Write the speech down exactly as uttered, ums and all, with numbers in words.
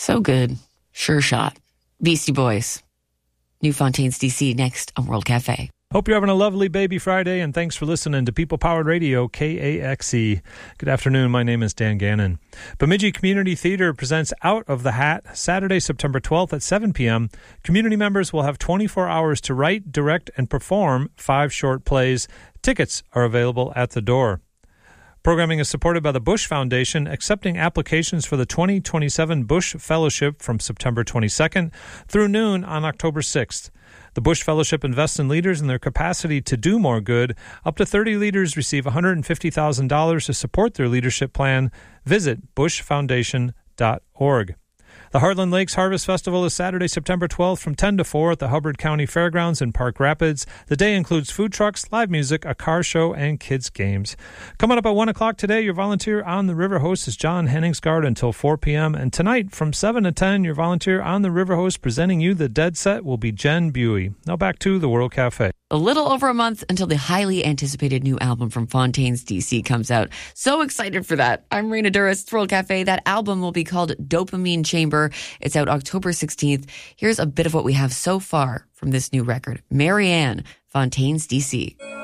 So good. Sure shot. Beastie Boys. New Fontaines, D C, next on World Cafe. Hope you're having a lovely baby Friday, and thanks for listening to People Powered Radio, K A X E. Good afternoon. My name is Dan Gannon. Bemidji Community Theater presents Out of the Hat, Saturday, September twelfth at seven p.m. Community members will have twenty-four hours to write, direct, and perform five short plays. Tickets are available at the door. Programming is supported by the Bush Foundation, accepting applications for the twenty twenty-seven Bush Fellowship from September twenty-second through noon on October sixth. The Bush Fellowship invests in leaders and their capacity to do more good. Up to thirty leaders receive one hundred fifty thousand dollars to support their leadership plan. Visit bush foundation dot org. The Heartland Lakes Harvest Festival is Saturday, September twelfth from ten to four at the Hubbard County Fairgrounds in Park Rapids. The day includes food trucks, live music, a car show, and kids' games. Coming up at one o'clock today, your volunteer on the river host is John Henningsgaard until four p.m. And tonight from seven to ten, your volunteer on the river host presenting you the Dead Set will be Jen Buey. Now back to the World Cafe. A little over a month until the highly anticipated new album from Fontaines, D C comes out. So excited for that. I'm Rena Duras, World Cafe. That album will be called Dopamine Chamber. It's out October sixteenth. Here's a bit of what we have so far from this new record. Marianne, Fontaines, D C.